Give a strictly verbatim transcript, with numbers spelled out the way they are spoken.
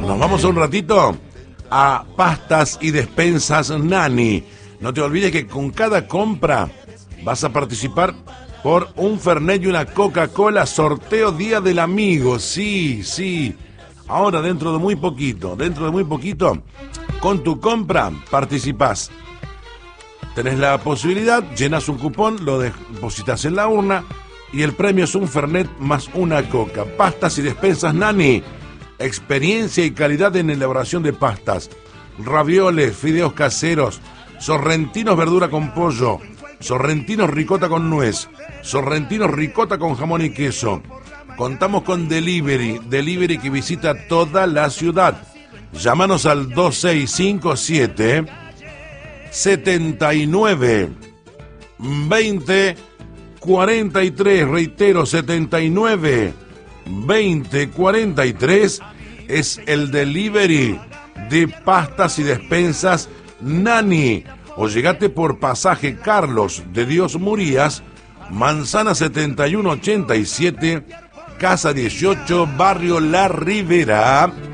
Nos vamos a un ratito a Pastas y Despensas Nani. No te olvides que con cada compra vas a participar por un Fernet y una Coca-Cola, sorteo Día del Amigo. Sí, sí. Ahora, dentro de muy poquito, dentro de muy poquito, con tu compra participás. Tenés la posibilidad, llenas un cupón, lo depositas en la urna y el premio es un Fernet más una Coca. Pastas y Despensas Nani. Experiencia y calidad en elaboración de pastas, ravioles, fideos caseros, sorrentinos verdura con pollo, sorrentinos ricota con nuez, sorrentinos ricota con jamón y queso. Contamos con delivery, delivery que visita toda la ciudad. Llámanos al dos seis cinco siete, setenta y nueve, veinte, cuarenta y tres, reitero, setenta y nueve, veinte, cuarenta y tres, es el delivery de Pastas y Despensas Nani. O llegate por Pasaje Carlos de Dios Murías, Manzana setenta y uno ochenta y siete, Casa dieciocho, Barrio La Ribera.